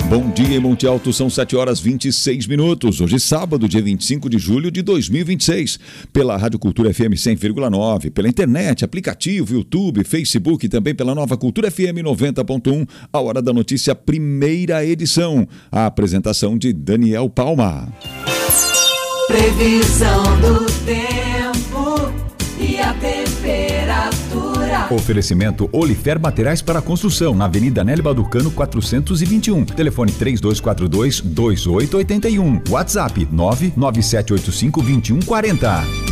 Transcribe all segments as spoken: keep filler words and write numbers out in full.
Bom dia em Monte Alto, são sete horas e vinte e seis minutos. Hoje sábado, dia vinte e cinco de julho de dois mil e vinte e seis. Pela Rádio Cultura F M cem vírgula nove, pela internet, aplicativo, YouTube, Facebook e também pela Nova Cultura F M noventa ponto um. A Hora da Notícia, primeira edição. A apresentação de Daniel Palma. Previsão do tempo e a temperatura. Oferecimento Olifer Materiais para Construção, na Avenida Nélio Balducano quatrocentos e vinte e um. Telefone três dois quatro dois, dois oito oito um. WhatsApp nove nove sete oito cinco, dois um quatro zero.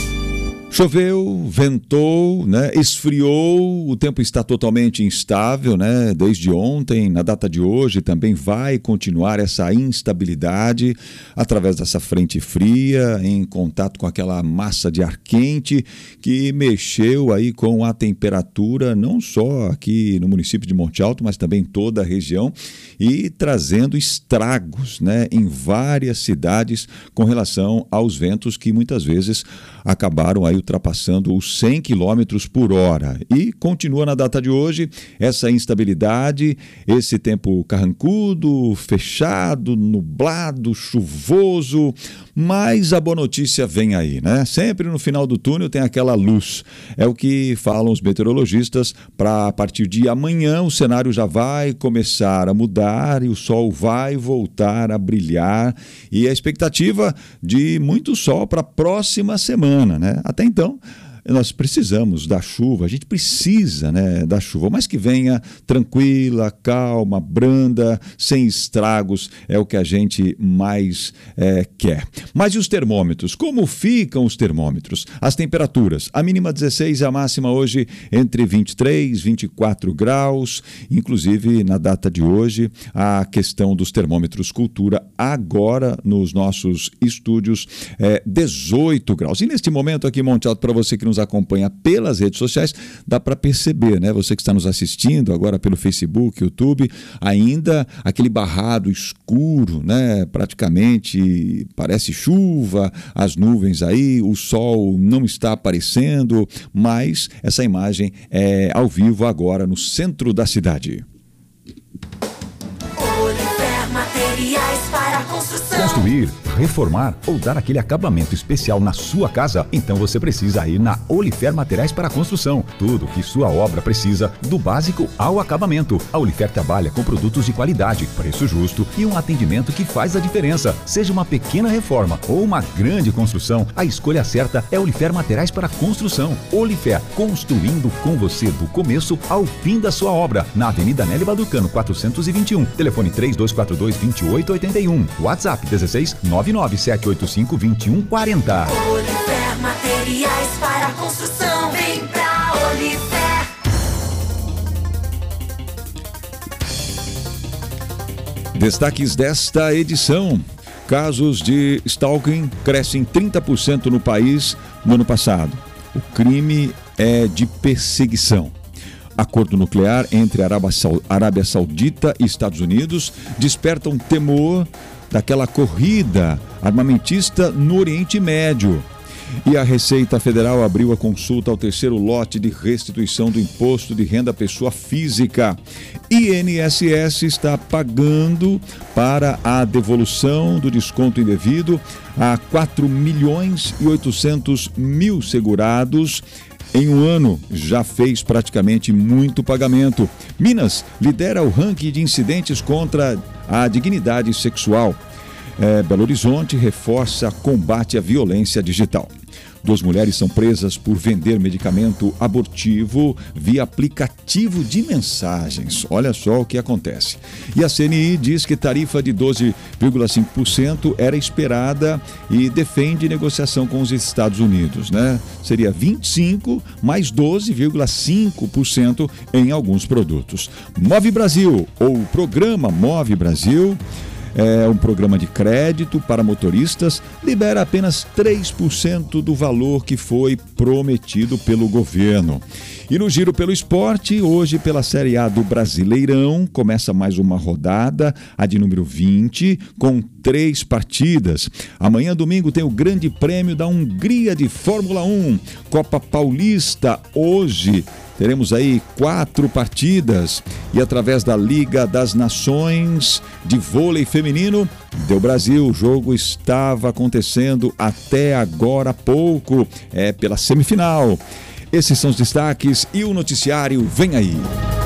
Choveu, ventou, né? Esfriou, o tempo está totalmente instável, né? Desde ontem, na data de hoje, também vai continuar essa instabilidade através dessa frente fria, em contato com aquela massa de ar quente que mexeu aí com a temperatura, não só aqui no município de Monte Alto, mas também em toda a região, e trazendo estragos, né? Em várias cidades com relação aos ventos que muitas vezes acabaram aí ultrapassando os cem quilômetros por hora. E continua na data de hoje essa instabilidade, esse tempo carrancudo, fechado, nublado, chuvoso, mas a boa notícia vem aí, né? Sempre no final do túnel tem aquela luz. É o que falam os meteorologistas. Para a partir de amanhã o cenário já vai começar a mudar e o sol vai voltar a brilhar, e a expectativa de muito sol para a próxima semana, né? Até então, nós precisamos da chuva, a gente precisa, né, da chuva, mas que venha tranquila, calma, branda, sem estragos, é o que a gente mais é, quer. Mas e os termômetros? Como ficam os termômetros? As temperaturas, a mínima dezesseis, a máxima hoje entre vinte e três, vinte e quatro graus, inclusive na data de hoje, a questão dos termômetros Cultura, agora nos nossos estúdios, é dezoito graus. E neste momento aqui em Monte Alto, para você que nos acompanha pelas redes sociais, dá para perceber, né? Você que está nos assistindo agora pelo Facebook, YouTube, ainda aquele barrado escuro, né? Praticamente parece chuva, as nuvens aí, o sol não está aparecendo, mas essa imagem é ao vivo agora no centro da cidade. Olifer Materiais para Construção. Construir, reformar ou dar aquele acabamento especial na sua casa? Então você precisa ir na Olifer Materiais para Construção. Tudo que sua obra precisa, do básico ao acabamento. A Olifer trabalha com produtos de qualidade, preço justo e um atendimento que faz a diferença. Seja uma pequena reforma ou uma grande construção, a escolha certa é Olifer Materiais para Construção. Olifer, construindo com você do começo ao fim da sua obra. Na Avenida Nélio Balducano quatrocentos e vinte e um. Telefone três dois quatro dois, dois oito oito um. WhatsApp dezesseis, nove nove sete oito cinco, dois um quatro zero. Olifer Materiais para Construção. Vem pra Olifer. Destaques desta edição. Casos de stalking crescem trinta por cento no país no ano passado. O crime é de perseguição. Acordo nuclear entre Arábia Saudita e Estados Unidos desperta um temor daquela corrida armamentista no Oriente Médio. E a Receita Federal abriu a consulta ao terceiro lote de restituição do Imposto de Renda à Pessoa Física. I N S S está pagando para a devolução do desconto indevido a quatro milhões e oitocentos mil segurados. Em um ano, já fez praticamente muito pagamento. Minas lidera o ranking de incidentes contra a dignidade sexual. É, Belo Horizonte reforça combate à violência digital. Duas mulheres são presas por vender medicamento abortivo via aplicativo de mensagens. Olha só o que acontece. E a C N I diz que tarifa de doze vírgula cinco por cento era esperada e defende negociação com os Estados Unidos, né? Seria vinte e cinco por cento mais doze vírgula cinco por cento em alguns produtos. Move Brasil, ou Programa Move Brasil, é um programa de crédito para motoristas, libera apenas três por cento do valor que foi prometido pelo governo. E no Giro pelo Esporte, hoje pela Série A do Brasileirão, começa mais uma rodada, a de número vinte, com três partidas. Amanhã, domingo, tem o Grande Prêmio da Hungria de Fórmula um, Copa Paulista, hoje, teremos aí quatro partidas e através da Liga das Nações de vôlei feminino do Brasil, o jogo estava acontecendo até agora há pouco, é pela semifinal. Esses são os destaques e o noticiário vem aí.